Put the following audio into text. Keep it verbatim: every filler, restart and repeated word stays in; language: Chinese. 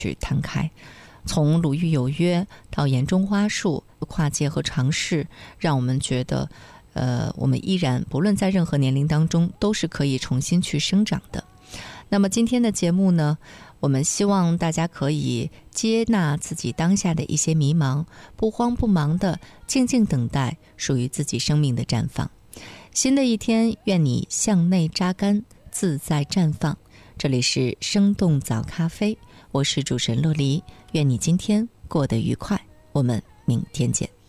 去摊开。从鲁豫有约到眼中花树，跨界和尝试，让我们觉得呃，我们依然不论在任何年龄当中都是可以重新去生长的。那么今天的节目呢，我们希望大家可以接纳自己当下的一些迷茫，不慌不忙的静静等待属于自己生命的绽放。新的一天，愿你向内扎根，自在绽放。这里是生动早咖啡，我是主持人洛黎，愿你今天过得愉快，我们明天见。